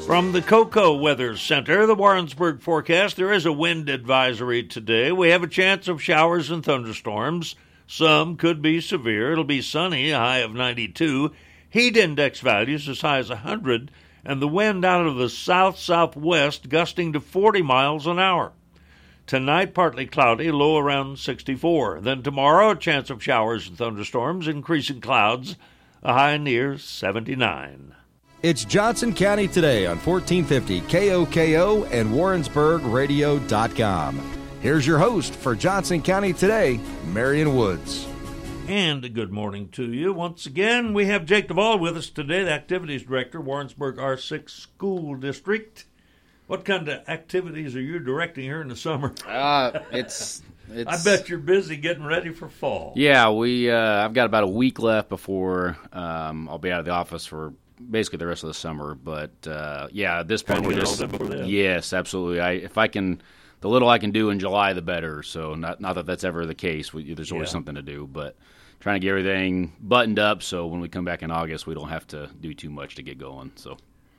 From the Cocoa Weather Center, the Warrensburg forecast, there is a wind advisory today. We have a chance of showers and thunderstorms. Some could be severe. It'll be sunny, a high of 92. Heat index values as high as 100. And the wind out of the south-southwest gusting to 40 miles an hour. Tonight, partly cloudy, low around 64. Then tomorrow, a chance of showers and thunderstorms, increasing clouds, a high near 79. It's Johnson County Today on 1450 KOKO and WarrensburgRadio.com. Here's your host for Johnson County Today, Marion Woods. And a good morning to you. Once again, we have Jake Duvall with us today, the Activities Director, Warrensburg R6 School District. What kind of activities are you directing here in the summer? It's I bet you're busy getting ready for fall. Yeah, I've got about a week left before I'll be out of the office for basically the rest of the summer. But at this point we just yes, absolutely. The little I can do in July, the better. So not that that's ever the case. There's always something to do, but trying to get everything buttoned up so when we come back in August, we don't have to do too much to get going. So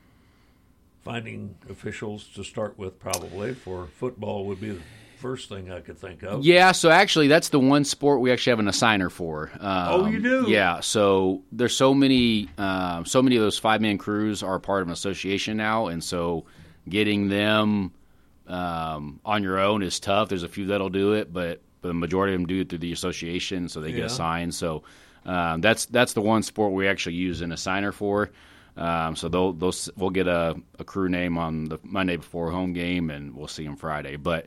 finding officials to start with probably for football would be the first thing I could think of. Yeah, so actually that's the one sport we actually have an assigner for. Oh, you do? Yeah, so there's so many of those 5-man crews are part of an association now, and so getting them on your own is tough. There's a few that'll do it, but the majority of them do it through the association, so they get assigned. So that's the one sport we actually use an assigner for. So we'll get a crew name on the Monday before home game, and we'll see them Friday. But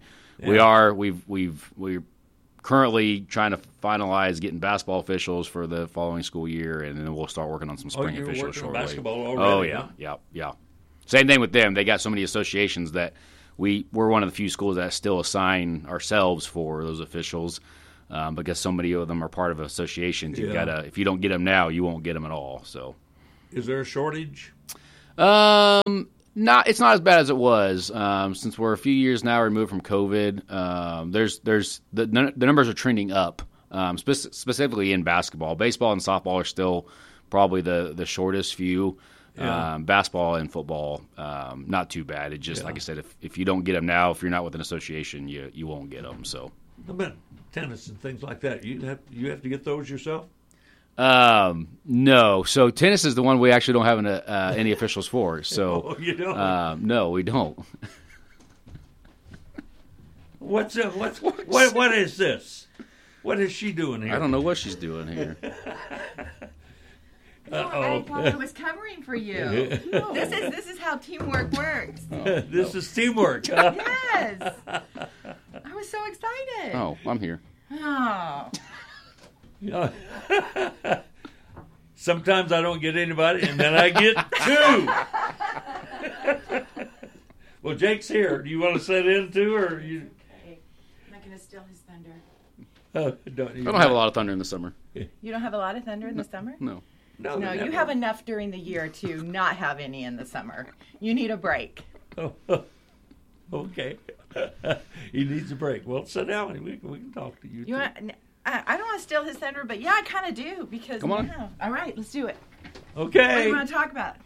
we're currently trying to finalize getting basketball officials for the following school year, and then we'll start working on some spring officials shortly. Basketball already? Oh yeah. Same thing with them. They got so many associations that we're one of the few schools that still assign ourselves for those officials. Because so many of them are part of associations, you've got to. If you don't get them now, you won't get them at all. So. Is there a shortage? It's not as bad as it was. Since we're a few years now removed from COVID, there's the numbers are trending up. Specifically in basketball, baseball and softball are still probably the shortest few. Basketball and football, not too bad. It just like I said, if you don't get them now, if you're not with an association, you won't get them. So. What about tennis and things like that? You have to get those yourself? No. So tennis is the one we actually don't have any officials for. So you don't? No, we don't. What is this? What is she doing here? I don't know what she's doing here. I thought I was covering for you. No. This is how teamwork works. This is teamwork. Yes. I was so excited. Oh, I'm here. Oh. Sometimes I don't get anybody, and then I get two. Well, Jake's here. Do you want to sit in too, or you? Okay. I'm not going to steal his thunder. I don't have a lot of thunder in the summer. You don't have a lot of thunder in the summer? No. No, you have enough during the year to not have any in the summer. You need a break. Oh, okay. He needs a break. Well, sit down and we can talk to you. I don't want to steal his thunder, but I kind of do because. Come on. All right, let's do it. Okay. What do you want to talk about?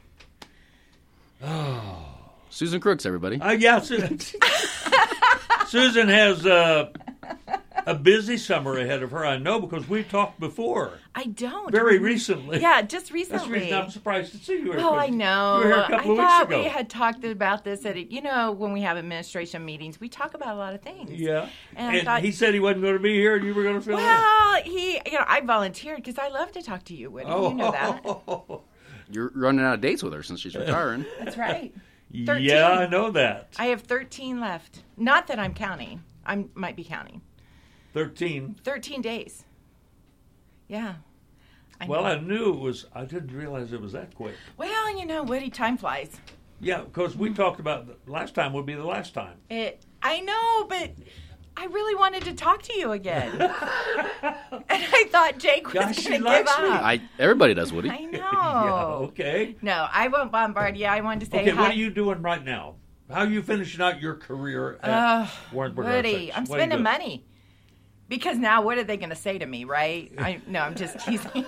Oh, Susan Crooks, everybody. Yeah, Susan. Susan has a busy summer ahead of her, I know, because we've talked before. I don't. Very recently. Yeah, just recently. That's the reason I'm surprised to see you here. Oh, I know. You were here a couple of weeks I ago. thought we had talked about this at, when we have administration meetings, we talk about a lot of things. Yeah. And he said he wasn't going to be here, and you were going to fill in. Well, I volunteered because I love to talk to you, Woody. You know that. You're running out of dates with her since she's retiring. That's right. 13. Yeah, I know that. I have 13 left. Not that I'm counting. I might be counting. 13 days. Yeah. I knew it was. I didn't realize it was that quick. Well, Woody, time flies. Yeah, because we talked about last time would be the last time. I know, but I really wanted to talk to you again. And I thought Jake was going to give up. Everybody does, Woody. I know. Yeah, okay. No, I won't bombard you. I wanted to say hi. Okay, what are you doing right now? How are you finishing out your career at Warrensburg? Woody, I'm spending money. Because now what are they going to say to me, right? No, I'm just teasing.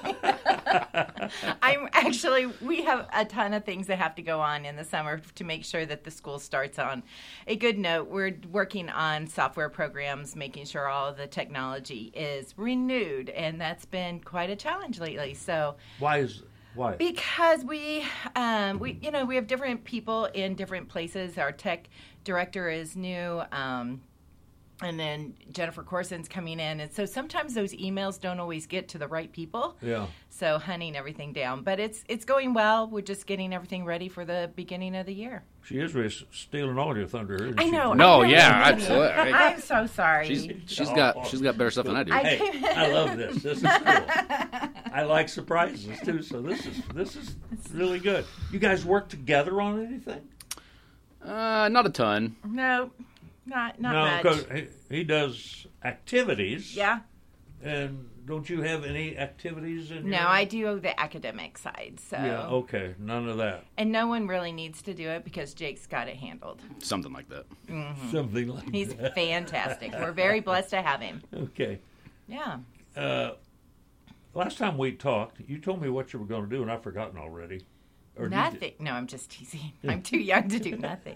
We have a ton of things that have to go on in the summer to make sure that the school starts on a good note. We're working on software programs, making sure all of the technology is renewed, and that's been quite a challenge lately. So Why? Because we have different people in different places. Our tech director is new. And then Jennifer Corson's coming in. And so sometimes those emails don't always get to the right people. Yeah. So hunting everything down. But it's going well. We're just getting everything ready for the beginning of the year. She is really stealing all your thunder, isn't I she? know. No, I know. yeah, absolutely. I'm so sorry. She's got better stuff than I do. Hey, I love this. This is cool. I like surprises too, so this is really good. You guys work together on anything? Not a ton. No, not No, much. because he does activities. Yeah. And don't you have any activities in No, your... I do the academic side. So. Yeah, okay. None of that. And no one really needs to do it because Jake's got it handled. Something like that. Mm-hmm. Something like He's that. fantastic. We're very blessed to have him. Okay. Yeah. Last time we talked, you told me what you were going to do, and I've forgotten already. Or did you? Nothing. No, I'm just teasing. I'm too young to do nothing.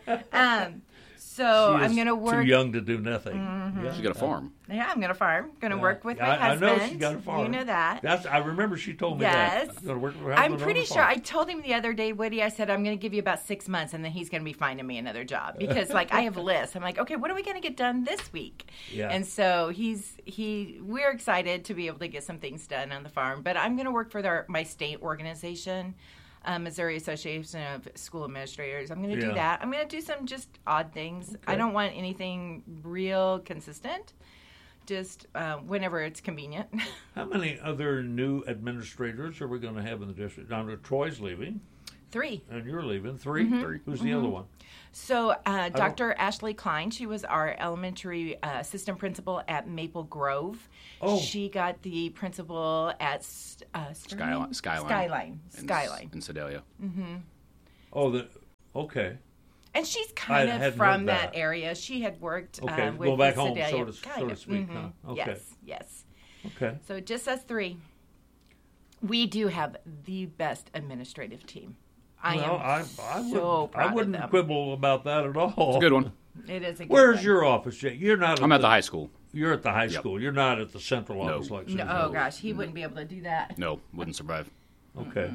So She is I'm going to work. Too young to do nothing. Mm-hmm. Yeah. She's got a farm. Yeah, I'm going to farm. Going to work with my I husband. know she got a farm. You know that. I remember she told me Yes. that. Gonna work with her I'm husband pretty on the sure. farm. I told him the other day, Woody, I said, I'm going to give you about 6 months, and then he's going to be finding me another job. Because, I have lists. I'm like, okay, what are we going to get done this week? Yeah. And so we're excited to be able to get some things done on the farm. But I'm going to work for my state organization, Missouri Association of School Administrators. I'm going to Yeah. do that. I'm going to do some just odd things. I don't want anything real consistent. Just whenever it's convenient. How many other new administrators are we going to have in the district? Now, Troy's leaving, 3. and you're leaving. 3? Mm-hmm. 3. Who's the other one? So Dr. Ashley Klein, she was our elementary assistant principal at Maple Grove. Oh. She got the principal at Skyline. Skyline. In Sedalia. Oh, okay. And she's I kind of hadn't from heard that that. area. She had worked Okay, with go back the home, Sedalia. so to speak. Huh? Okay. Yes. Okay. So just us 3. We do have the best administrative team. I wouldn't them. quibble about that at all. It's a good one. It is a good Where's one. your office, Jake? You're not. I'm at the high school. You're at the high Yep. school. You're not at the central No. office like No, Susan oh is. gosh, he wouldn't be able to do that. No, wouldn't survive. Okay.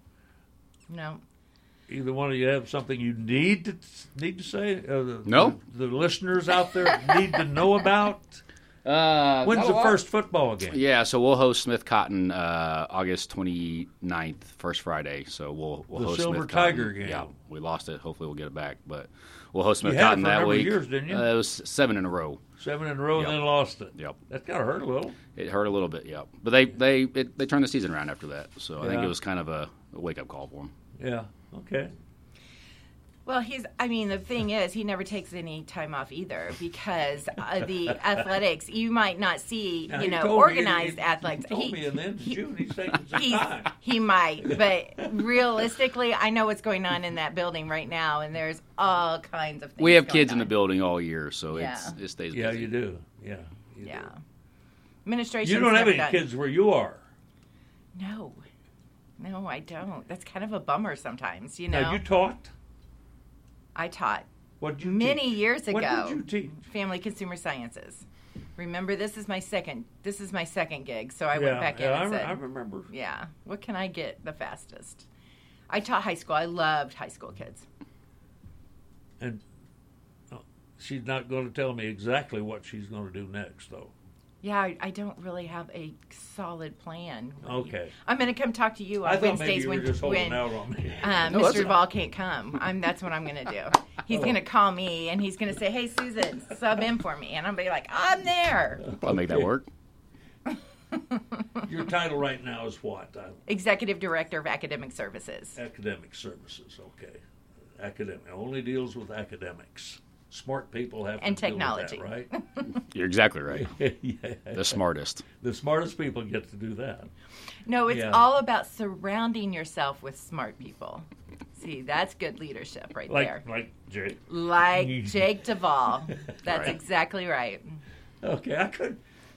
No. Either one of you have something you need to say? No. The listeners out there need to know about. When's the first football game? Yeah, so we'll host Smith Cotton August 29th, first Friday. So we'll The host Silver Smith Tiger Cotton. game. Yeah, we lost it. Hopefully we'll get it back, but we'll host Smith You had it Cotton for a that number of week. years, didn't you? It was 7 in a row. 7 in a row Yep. and then lost it. Yep. That kind of hurt a little. It hurt a little bit, yep. But they turned the season around after that. So I think Yeah. it was kind of a wake up call for them. Yeah. Okay. Well, the thing is, he never takes any time off either because the athletics, you might not see, Now, he told me organized he athletics. told me in the end of June he's taking some time. He might, but realistically, I know what's going on in that building right now, and there's all kinds of things. We have going kids in the on. building all year, so Yeah. it stays busy. Yeah, you do. Yeah. You Yeah. do. Administration. You don't have any kids where you are. No, I don't. That's kind of a bummer sometimes, you know. Now, you taught? I taught What did you many teach? years ago. What did you teach? Family Consumer Sciences. Remember, this is my second gig, so I went back in and said, I remember. yeah, what can I get the fastest? I taught high school. I loved high school kids. And she's not going to tell me exactly what she's going to do next, though. Yeah, I don't really have a solid plan. Okay. I'm going to come talk to you I on thought maybe Wednesdays you were when just holding out on me. Mr. Duvall can't come. That's what I'm going to do. He's going to call me, and he's going to say, hey, Susan, sub in for me. And I'll be like, I'm there. I'll make that work. Your title right now is what? Executive Director of Academic Services. Academic Services, okay. Academic only deals with academics. Smart people have And to technology. deal with that, right? You're exactly right. Yeah. The smartest. The smartest people get to do that. No, it's Yeah. all about surrounding yourself with smart people. See, that's good leadership right there. Like Jake. Like Jake Duvall. That's Right. exactly right. Okay,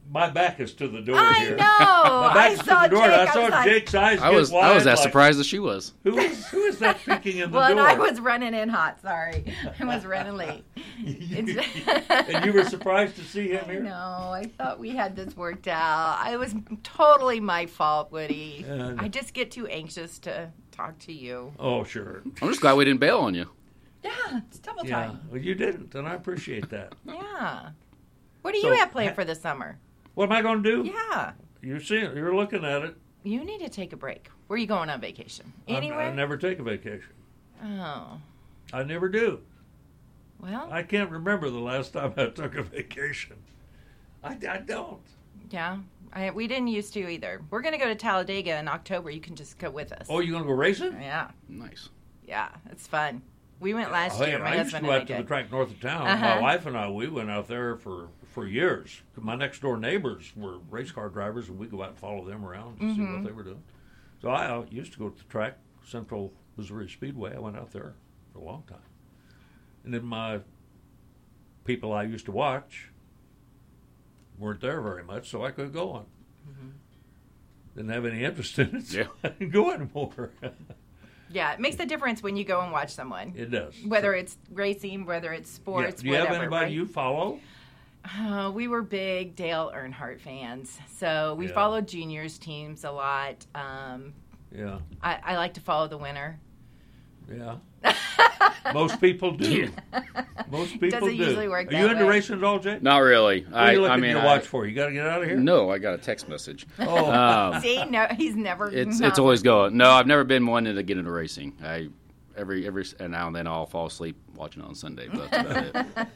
My back is to the door I here. know. My back is to the door. Jake, I saw like, Jake's eyes I was get wide. as surprised as she was. Who is that peeking in the Well, and door? I was running in hot. Sorry, I was running late. And you were surprised to see him here? No, I thought we had this worked out. It was totally my fault, Woody. I just get too anxious to talk to you. Oh, sure. I'm just glad we didn't bail on you. Yeah, it's double Yeah, time. well, you didn't, and I appreciate that. Yeah. What do So, you have planned for the summer? What am I going to do? Yeah. You're seeing it. You're looking at it. You need to take a break. Where are you going on vacation? I Anywhere? never take a vacation. Oh. I never do. Well, I can't remember the last time I took a vacation. I don't. yeah. We didn't used to either. We're going to go to Talladega in October. You can just go with us. Oh, you going to go racing? Yeah. Nice. Yeah. It's fun. We went last Oh, year. yeah, My I used to husband go and I out to the did. track north of town. Uh-huh. My wife and I, we went out there for years. My next door neighbors were race car drivers, and we go out and follow them around and see what they were doing. So I used to go to the track, Central Missouri Speedway. I went out there for a long time. And then my people I used to watch weren't there very much, so I couldn't go on. Didn't have any interest in it, so I didn't go anymore. Yeah, it makes a difference when you go and watch someone. It does. Whether it's racing, whether it's sports, Do you whatever. have anybody right? you follow? We were big Dale Earnhardt fans, so we Yeah. followed juniors teams a lot. Yeah. I like to follow the winner. Yeah. Most people do. Most people Doesn't do. usually work Are that you into way. racing at all, Jay? Not really. What are you looking I mean, to watch for? You got to get out of here? No, I got a text message. Oh, See, no, he's never. It's always going. No, I've never been one to get into racing. Every now and then I'll fall asleep watching it on Sunday. But that's about it.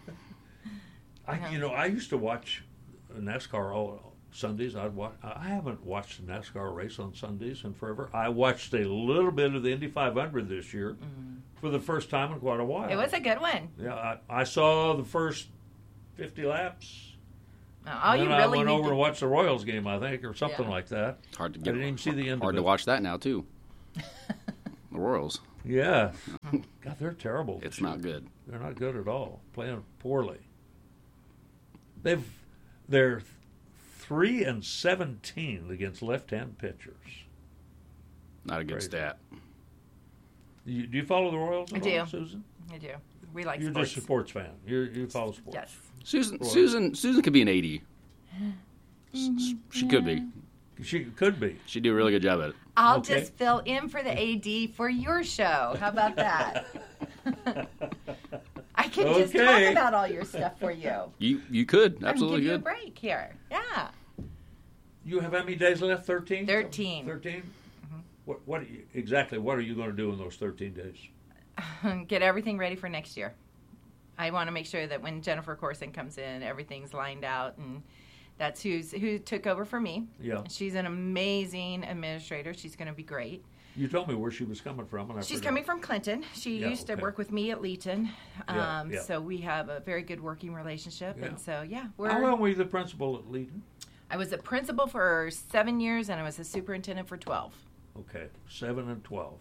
I used to watch NASCAR all Sundays. I haven't watched a NASCAR race on Sundays in forever. I watched a little bit of the Indy 500 this year for the first time in quite a while. It was a good one. Yeah, I saw the first 50 laps. Oh, And you then really I went need over to. and watched the Royals game, I think, or something Yeah. like that. Hard to I get. didn't even see the end Hard of to it. watch that now too. The Royals. Yeah. God, they're terrible. this It's year. not good. They're not good at all. Playing poorly. They're 3-17 against left-hand pitchers. Not a good Crazy. stat. Do you follow the Royals at I all, do. Susan? I do. We like You're sports. just a sports fan. You follow sports. Yes. Susan could be an 80. She could be. She could be. She'd do a really good job at it. I'll Okay. just fill in for the AD for your show. How about that? I can just Okay. talk about all your stuff for you. You could absolutely and give you a could. break here. Yeah. You have how many days left? 13? 13. 13? What exactly what are you going to do in those 13 days? Get everything ready for next year. I want to make sure that when Jennifer Corson comes in, everything's lined out, and that's who took over for me. Yeah. She's an amazing administrator. She's going to be great. You told me where she was coming from. And I She's forgot. coming from Clinton. She Yeah, used to okay. work with me at Leeton. Yeah, yeah. So we have a very good working relationship. Yeah. And so, yeah. How long were you the principal at Leeton? I was a principal for 7 years, and I was a superintendent for 12. Okay, 7 and 12.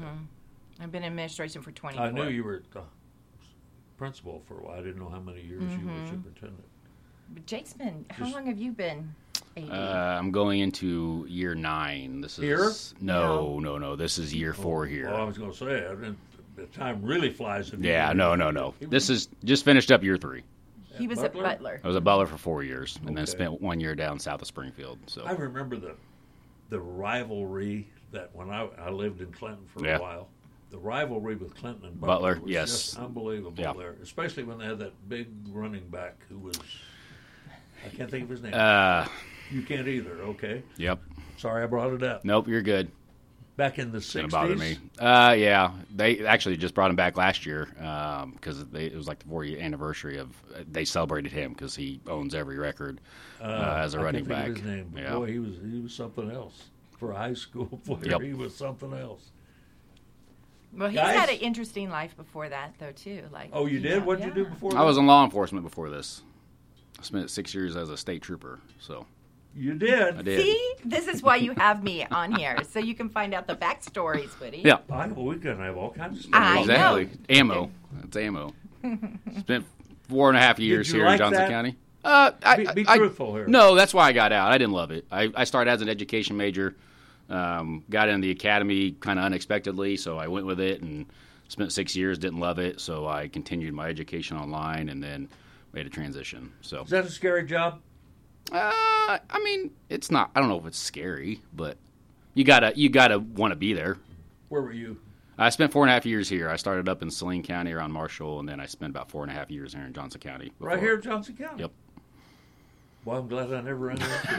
I've been in administration for 24. I knew you were the principal for a while. I didn't know how many years you were superintendent. But Jake's been, how Just- long have you been AD? I'm going into year 9. This is Here? No. This is year 4 here. Well, I was going to say, the time really flies. If you Yeah, do it. no. This is just finished up year 3. He was Butler? at Butler. I was a Butler for 4 years, and then Okay. spent 1 year down south of Springfield. So I remember the rivalry that when I lived in Clinton for Yeah. a while. The rivalry with Clinton and Butler, Butler was yes. just unbelievable Yeah. there, especially when they had that big running back who was, I can't think of his name. You can't either, okay? Yep. Sorry I brought it up. Nope, you're good. Back in the 60s. Gonna bother me. Yeah, they actually just brought him back last year because it was like the 4-year anniversary of. They celebrated him because he owns every record as a I running can't think back. of his name, but Yeah. boy, he was something else. For a high school player, Yep. he was something else. Well, he's Guys? had an interesting life before that, though, too. Like, Oh, you did? What'd you do yeah. before I was that? in law enforcement before this. I spent 6 years as a state trooper. So You did? I did. See? This is why you have me on here, so you can find out the backstories, Woody. Yeah, Well, we could have all kinds of stuff. I exactly. know. Ammo. It's ammo. Spent 4.5 years you here like in Johnson that? County. Be truthful here. No, that's why I got out. I didn't love it. I started as an education major, got into the academy kind of unexpectedly, so I went with it and spent 6 years, didn't love it, so I continued my education online and then made a transition. So Is that a scary job? I mean, it's not. I don't know if it's scary, but you gotta want to be there. Where were you? I spent 4.5 years here. I started up in Saline County around Marshall, and then I spent about 4.5 years here in Johnson County. Before. Right here in Johnson County? Yep. Well, I'm glad I never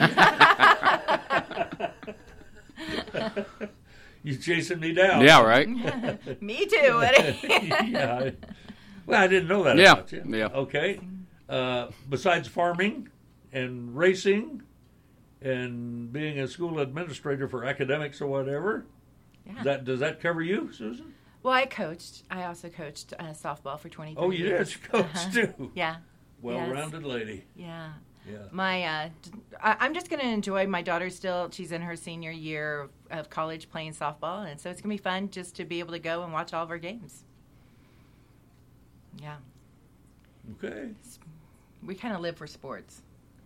interrupted you. You chasing me down. Yeah, right? Me too, buddy. Yeah. Well, I didn't know that Yeah, about you. yeah. Okay. Besides farming and racing and being a school administrator for academics or whatever, Yeah. does that cover you, Susan? Well, I coached. I also coached softball for 23 Oh, you years. did? You coached too. Yeah. Well-rounded lady. Yeah. Yeah. I'm just going to enjoy my daughter still. She's in her senior year of college playing softball, and so it's going to be fun just to be able to go and watch all of her games. Yeah. Okay. We kind of live for sports.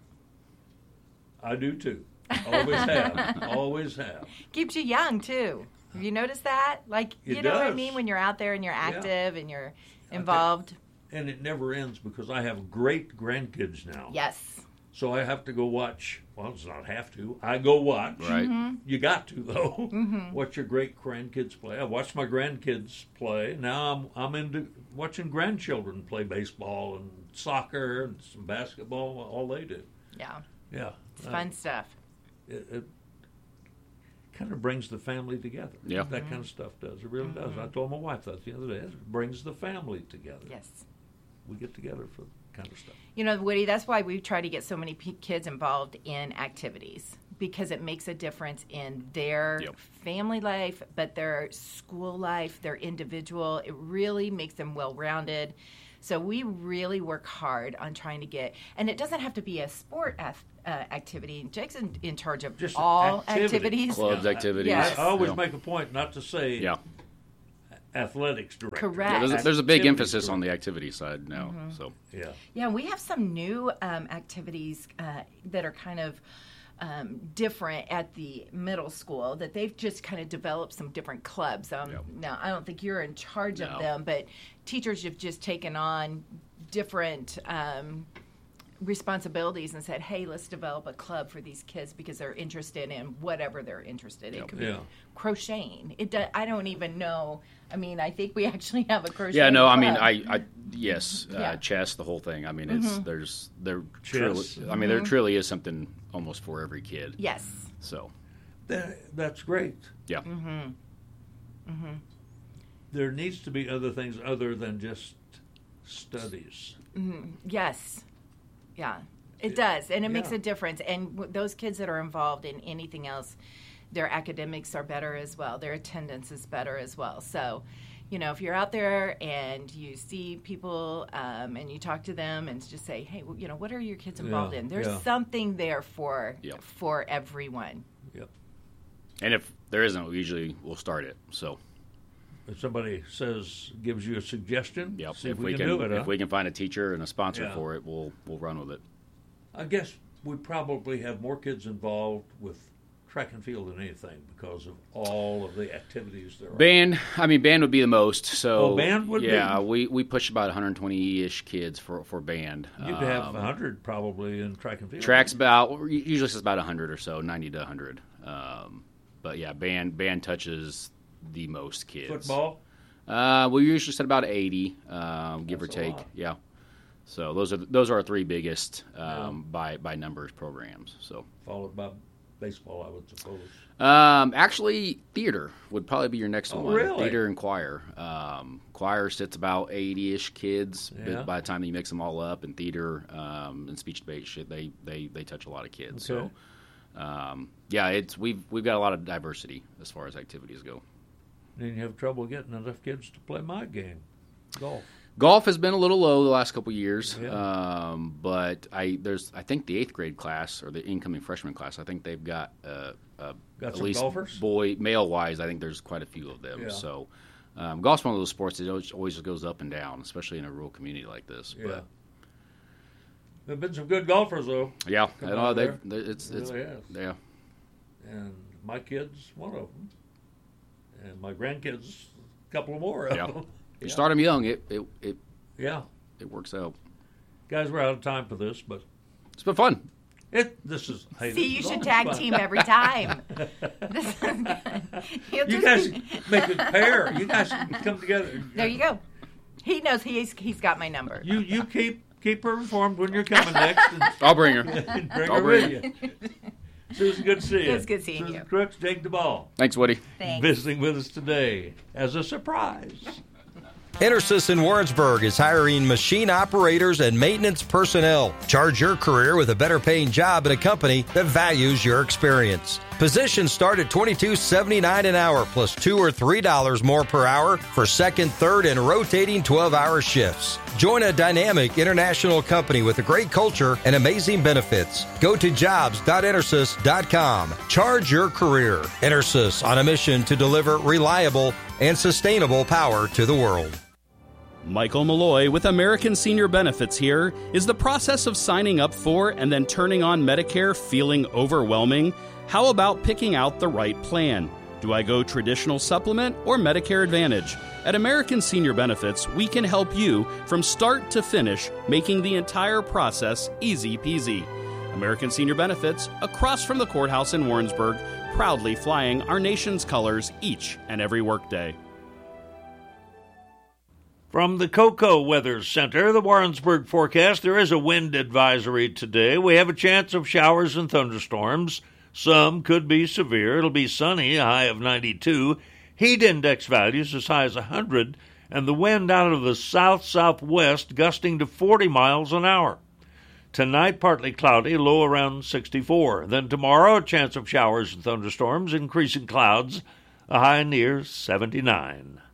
I do too. Always have. Always have. Keeps you young, too. Have you noticed that? Like, It you know what I does. mean? When you're out there and you're active and you're involved. And it never ends because I have great grandkids now. Yes. So I have to go watch. Well, it's not have to. I go watch. Right. Mm-hmm. You got to though. Watch your great grandkids play. I watched my grandkids play. Now I'm into watching grandchildren play baseball and soccer and some basketball. All they do. Yeah. Yeah. It's fun stuff. It kind of brings the family together. Yeah. That kind of stuff does. It really does. I told my wife that the other day. It brings the family together. Yes. We get together for kind of stuff. You know, Woody, that's why we try to get so many kids involved in activities, because it makes a difference in their Yep. family life, but their school life, their individual. It really makes them well-rounded. So we really work hard on trying to get, and it doesn't have to be a sport activity. Jake's in charge of Just all activity. activities. Clubs, activities. Yes. I always Yeah. make a point not to say Yeah. athletics director. Correct. Yeah, there's a big Activities emphasis on director. the activity side now. So Yeah. Yeah, we have some new activities that are kind of different at the middle school that they've just kind of developed some different clubs. Yep. Now, I don't think you're in charge No. of them, but teachers have just taken on different responsibilities and said, hey, let's develop a club for these kids because they're interested in whatever they're interested in. It could be Yeah. crocheting. I don't even know. I mean, I think we actually have a crochet yeah, no, I mean, club. yes, Yeah. chess, the whole thing. I mean, it's there truly, Chess. I mean, there truly is something almost for every kid. Yes. So That's great. yeah, There needs to be other things other than just studies. Yes. Yeah, it does. And it makes Yeah. a difference. And those kids that are involved in anything else, their academics are better as well. Their attendance is better as well. So, you know, if you're out there and you see people and you talk to them and just say, hey, you know, what are your kids involved Yeah, in? There's yeah. something there for Yep. for everyone. Yep. and if there isn't, we'll start it. So If somebody gives you a suggestion, yep, see if we can do it. if we can find a teacher and a sponsor Yeah. for it, we'll run with it. I guess we probably have more kids involved with track and field than anything because of all of the activities there are. Band would be the most. So band would be? yeah, we push about 120-ish kids for band. You could have 100 probably in track and field. Tracks usually it's about 100 or so, 90 to 100. But yeah, band touches the most kids. Football, We usually set about 80, give or That's a take. lot. Yeah. So those are our three biggest by numbers programs. So followed by baseball, I would suppose. actually, theater would probably be your next Oh, one. really? Theater and choir. Choir sits about 80-ish kids Yeah. by the time you mix them all up. And theater and speech debate shit, they touch a lot of kids. Okay. So yeah, we've got a lot of diversity as far as activities go. Then you have trouble getting enough kids to play my game, golf. Golf has been a little low the last couple of years, Yeah. but I think the 8th grade class or the incoming freshman class, I think they've got Got at some least golfers? male wise. I think there's quite a few of them. Yeah. So golf's one of those sports that always goes up and down, especially in a rural community like this. Yeah. There have been some good golfers, though. Yeah, Come I out know of there. it's Really has. yeah. And my kids, one of them. And my grandkids, a couple more of Yeah. them. You start them young, it Yeah. works out. Guys, we're out of time for this, but It's been fun. this is... Hey, See, this you is should always tag fun. team every time. This is good. He'll You just guys be- make a pair. You guys come together. There you go. He knows he's got my number. You keep her informed when you're coming next. I'll bring her. And bring I'll her bring with you. Susan, good to see you. It was good seeing Susan you. Crooks, Jake DeBall, Thanks, Woody. Thanks. visiting with us today as a surprise. EnerSys in Warrensburg is hiring machine operators and maintenance personnel. Charge your career with a better paying job at a company that values your experience. Positions start at $22.79 an hour plus $2 or $3 more per hour for second, third, and rotating 12-hour shifts. Join a dynamic international company with a great culture and amazing benefits. Go to jobs.enersys.com. Charge your career. EnerSys on a mission to deliver reliable and sustainable power to the world. Michael Malloy with American Senior Benefits here. Is the process of signing up for and then turning on Medicare feeling overwhelming? How about picking out the right plan? Do I go traditional supplement or Medicare Advantage? At American Senior Benefits, we can help you from start to finish, making the entire process easy peasy. American Senior Benefits, across from the courthouse in Warrensburg, proudly flying our nation's colors each and every workday. From the Cocoa Weather Center, the Warrensburg forecast, there is a wind advisory today. We have a chance of showers and thunderstorms. Some could be severe. It'll be sunny, a high of 92. Heat index values as high as 100, and the wind out of the south-southwest gusting to 40 miles an hour. Tonight, partly cloudy, low around 64. Then tomorrow, a chance of showers and thunderstorms, increasing clouds, a high near 79.